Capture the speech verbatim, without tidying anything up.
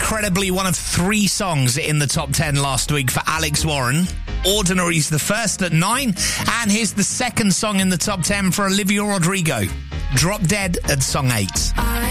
incredibly one of three songs in the top ten last week for Alex Warren. Ordinary's the first at nine, and here's the second song in the top ten for Olivia Rodrigo. Drop Dead at song eight.